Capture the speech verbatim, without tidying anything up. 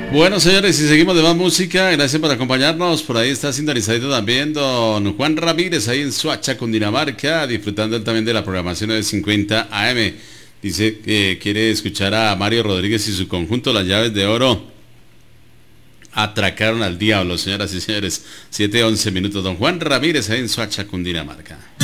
Bueno, señores, y seguimos de más música. Gracias por acompañarnos. Por ahí está sintonizado también don Juan Ramírez, ahí en Suacha, Cundinamarca, disfrutando él también de la programación de cincuenta A M. Dice que quiere escuchar a Mario Rodríguez y su conjunto Las Llaves de Oro. Atracaron al diablo, señoras y señores. siete once minutos. Don Juan Ramírez, ahí en Suacha, Cundinamarca.